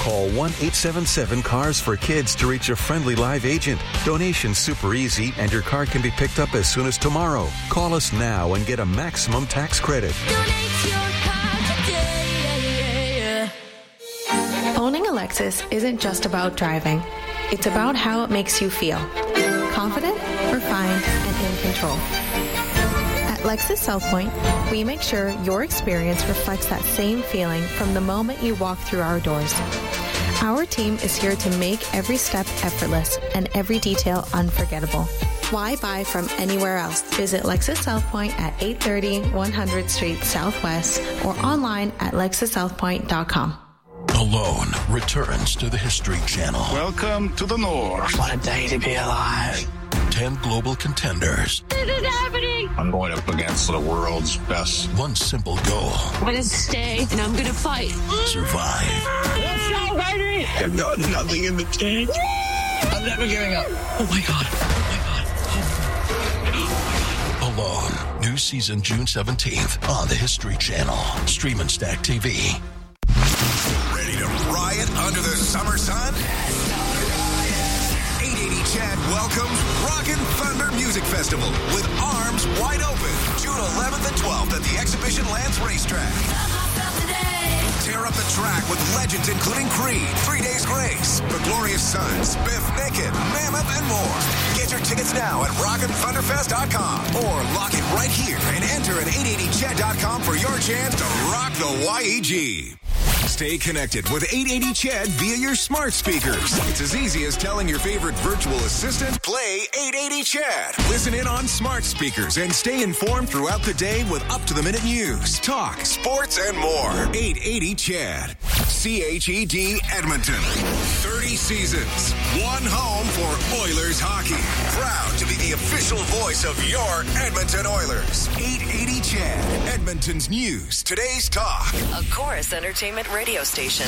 Call 1-877-CARS-FOR-KIDS to reach a friendly live agent. Donation's super easy, and your car can be picked up as soon as tomorrow. Call us now and get a maximum tax credit. Donate your car today. Owning a Lexus isn't just about driving. It's about how it makes you feel. Confident, refined, and in control. At Lexus South Point, we make sure your experience reflects that same feeling from the moment you walk through our doors. Our team is here to make every step effortless and every detail unforgettable. Why buy from anywhere else? Visit Lexus South Point at 830 100th Street Southwest or online at lexussouthpoint.com. Alone returns to the History Channel. Welcome to the North. What a day to be alive. 10 global contenders. This is happening. I'm going up against the world's best. One simple goal. I'm going to stay and I'm going to fight. Survive. Let's go, baby! I've got nothing in the tank. I'm never giving up. Oh my God. Alone. New season June 17th on the History Channel. Stream and Stack TV. Ready to riot under the summer sun? 880 Chad welcomes Rockin' Thunder Music Festival with arms wide open. June 11th and 12th at the Exhibition Lands Racetrack. Tear up the track with legends including Creed, 3 Days Grace, The Glorious Sons, Biff Naked, Mammoth, and more. Get your tickets now at rockinthunderfest.com or lock it right here and enter at 880ched.com for your chance to rock the YEG. Stay connected with 880 Ched via your smart speakers. It's as easy as telling your favorite virtual assistant, play 880 Ched. Listen in on smart speakers and stay informed throughout the day with up-to-the-minute news, talk, sports, and more. 880 Ched. CHED Edmonton. 30 seasons. One home for Oilers hockey. Proud to be the official voice of your Edmonton Oilers. 880 Ched. Edmonton's news. Today's talk. A Chorus Entertainment radio station.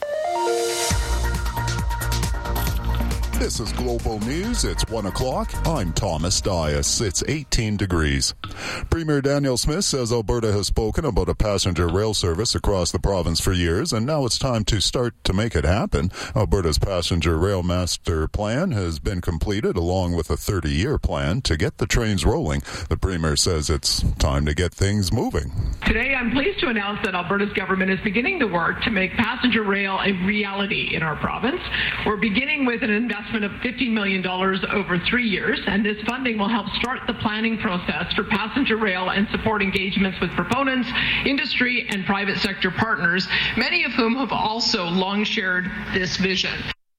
This is Global News. It's 1 o'clock. I'm Thomas Dias. It's 18 degrees. Premier Danielle Smith says Alberta has spoken about a passenger rail service across the province for years, and now it's time to start to make it happen. Alberta's passenger rail master plan has been completed, along with a 30-year plan to get the trains rolling. The Premier says it's time to get things moving. Today, I'm pleased to announce that Alberta's government is beginning the work to make passenger rail a reality in our province. We're beginning with an investment of $15 million over 3 years, and this funding will help start the planning process for passenger rail and support engagements with proponents, industry, and private sector partners, many of whom have also long shared this vision.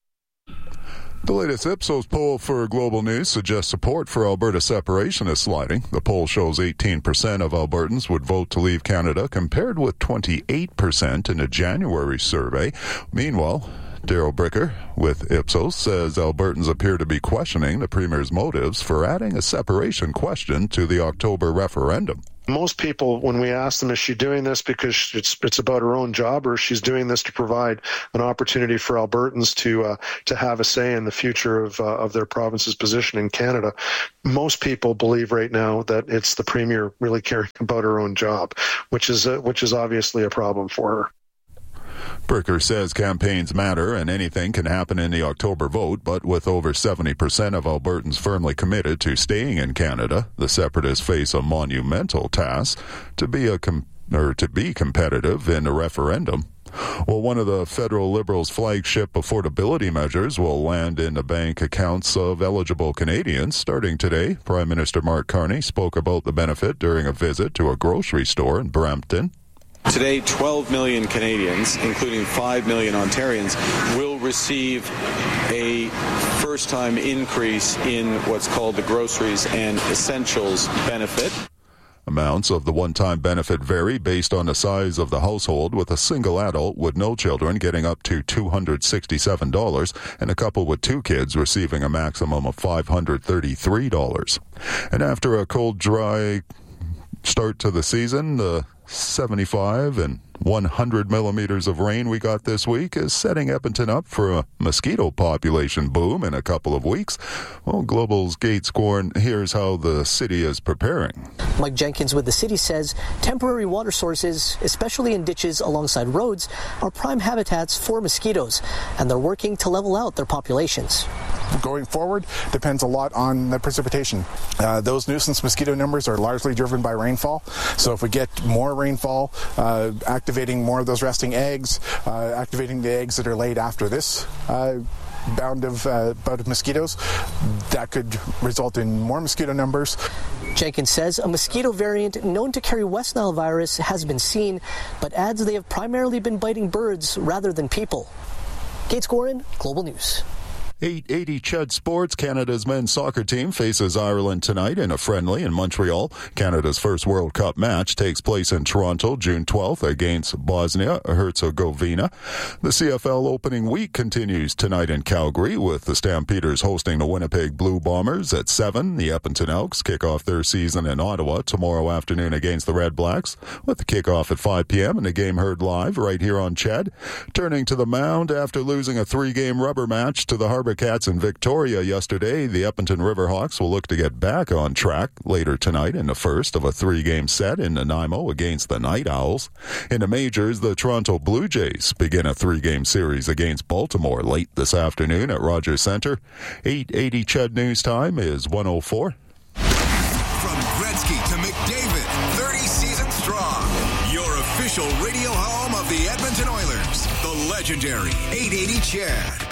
The latest Ipsos poll for Global News suggests support for Alberta separation is sliding. The poll shows 18% of Albertans would vote to leave Canada, compared with 28% in a January survey. Meanwhile, Daryl Bricker with Ipsos says Albertans appear to be questioning the Premier's motives for adding a separation question to the October referendum. Most people, when we ask them, is she doing this because it's about her own job, or she's doing this to provide an opportunity for Albertans to have a say in the future of their province's position in Canada? Most people believe right now that it's the Premier really caring about her own job, which is obviously a problem for her. Bricker says campaigns matter and anything can happen in the October vote, but with over 70% of Albertans firmly committed to staying in Canada, the Separatists face a monumental task to be competitive in a referendum. Well, one of the federal Liberals' flagship affordability measures will land in the bank accounts of eligible Canadians starting today. Prime Minister Mark Carney spoke about the benefit during a visit to a grocery store in Brampton. Today, 12 million Canadians, including 5 million Ontarians, will receive a first-time increase in what's called the Groceries and Essentials benefit. Amounts of the one-time benefit vary based on the size of the household, with a single adult with no children getting up to $267 and a couple with 2 kids receiving a maximum of $533. And after a cold, dry start to the season, the 75 and 100 millimeters of rain we got this week is setting Edmonton up for a mosquito population boom in a couple of weeks. Well, Global's Gates Gorn here's how the city is preparing. Mike Jenkins with the city says temporary water sources, especially in ditches alongside roads, are prime habitats for mosquitoes, and they're working to level out their populations. Going forward depends a lot on the precipitation. Those nuisance mosquito numbers are largely driven by rainfall. So if we get more rainfall, activating more of those resting eggs, activating the eggs that are laid after this bout of mosquitoes, that could result in more mosquito numbers. Jenkins says a mosquito variant known to carry West Nile virus has been seen, but adds they have primarily been biting birds rather than people. Gates Gorin, Global News. 880 Chud Sports, Canada's men's soccer team faces Ireland tonight in a friendly in Montreal. Canada's first World Cup match takes place in Toronto June 12th against Bosnia-Herzegovina. The CFL opening week continues tonight in Calgary with the Stampeders hosting the Winnipeg Blue Bombers at 7. The Edmonton Elks kick off their season in Ottawa tomorrow afternoon against the Red Blacks with the kickoff at 5 p.m. and the game heard live right here on Chud. Turning to the mound after losing a 3-game rubber match to the Harbour Cats in Victoria yesterday, the Edmonton Riverhawks will look to get back on track later tonight in the first of a 3-game set in Nanaimo against the Night Owls. In the majors, the Toronto Blue Jays begin a 3-game series against Baltimore late this afternoon at Rogers Centre. 880 Chud News Time is 1:04. From Gretzky to McDavid, 30 seasons strong. Your official radio home of the Edmonton Oilers, the legendary 880 Chad.